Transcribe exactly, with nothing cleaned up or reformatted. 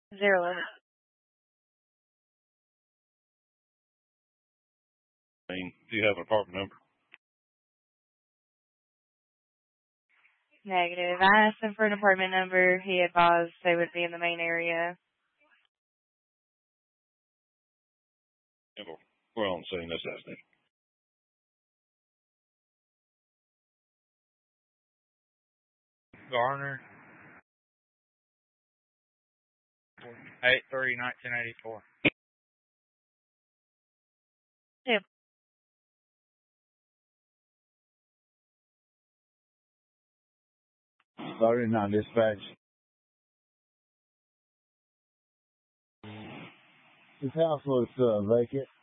Zero limit. Do you have an apartment number? Negative. I asked him for an apartment number. He advised they would be in the main area. We're on the scene. That's that. Garner. eight three nineteen eighty-four. Yep. thirty-nine dispatch. This house looks uh, vacant.